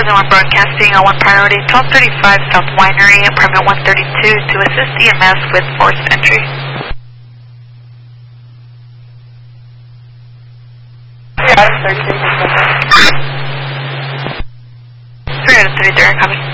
1 broadcasting on 1 priority, 1235 South Winery, apartment 132 to assist EMS with forced entry. 3 out of 33 are coming.